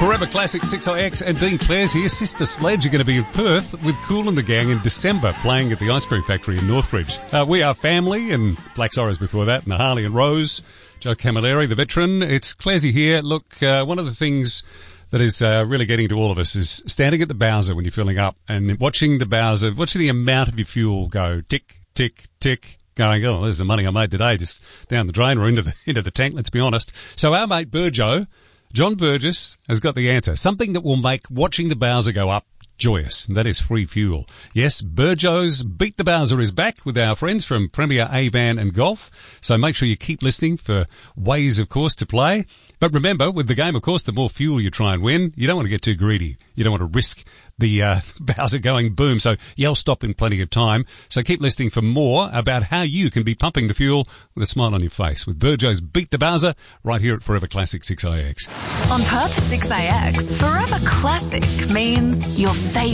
Forever Classic 6IX and Dean Clare's here. Sister Sledge are going to be in Perth with Kool and the Gang in December, playing at the Ice Cream Factory in Northbridge. We Are Family and Black Sorrows before that, and the Harley and Rose, Joe Camilleri, the veteran. It's Claresy here. Look, one of the things that is really getting to all of us is standing at the Bowser when you're filling up and watching the Bowser, watching the amount of your fuel go tick, tick, tick. Going, oh, there's the money I made today, just down the drain or into the tank, let's be honest. So our mate Burjo, John Burgess, has got the answer. Something that will make watching the Bowser go up joyous, and that is free fuel. Yes, Burjo's Beat the Bowser is back with our friends from Premier Avan and Golf. So make sure you keep listening for ways, of course, to play. But remember, with the game, of course, the more fuel you try and win, you don't want to get too greedy. You don't want to risk the Bowser going boom. So yell stop in plenty of time. So keep listening for more about how you can be pumping the fuel with a smile on your face with Burjo's Beat the Bowser right here at Forever Classic 6IX. On Perth 6IX, Forever Classic means your favourite